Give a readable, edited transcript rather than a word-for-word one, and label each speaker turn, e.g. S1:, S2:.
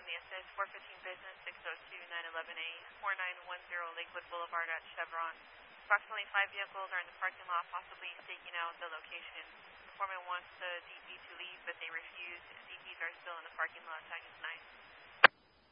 S1: Nances, 415 Business, 602-911A, 4910 Lakewood Boulevard at Chevron. Approximately 5 vehicles are in the parking lot, possibly staking out the location. The foreman wants the DP to leave, but they refuse. DPs are still in the parking lot. Tag is 9.